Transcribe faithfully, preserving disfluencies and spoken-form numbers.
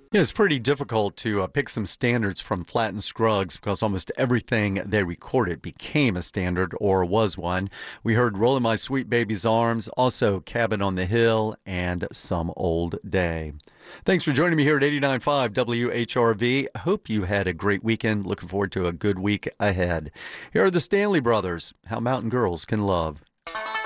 Yeah, it's pretty difficult to uh, pick some standards from Flatt and Scruggs because almost everything they recorded became a standard or was one. We heard Rollin' My Sweet Baby's Arms, also Cabin on the Hill, and Some Old Day. Thanks for joining me here at eighty-nine point five W H R V. Hope you had a great weekend. Looking forward to a good week ahead. Here are the Stanley Brothers, How Mountain Girls Can Love.